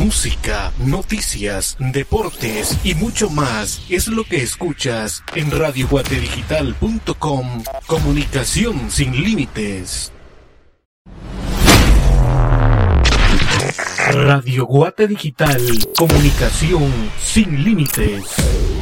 música, noticias, deportes y mucho más es lo que escuchas en radioguatedigital.com. Comunicación sin límites. Radio Guate Digital, comunicación sin límites.